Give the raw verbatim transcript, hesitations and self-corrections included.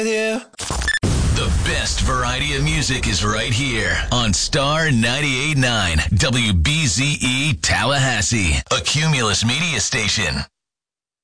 Yeah. The best variety of music is right here on Star ninety-eight point nine W B Z E Tallahassee, a Cumulus media station.